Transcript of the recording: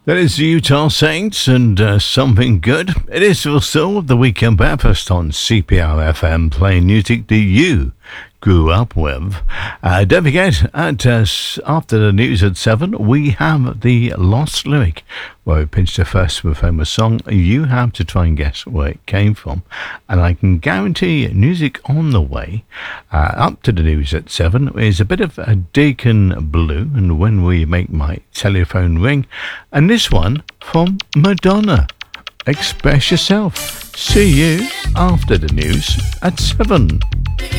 That is the Utah Saints and something good. It is still the Weekend Breakfast on CPR FM, playing music that you grew up with. Don't forget, after the news at 7, we have the Lost Lyric, where we pitched the first famous song. You have to try and guess where it came from. And I can guarantee music on the way. Up to the news at 7 is a bit of a Deacon Blue, and When We Make My Telephone Ring. And this one from Madonna. Express Yourself. See you after the news at 7.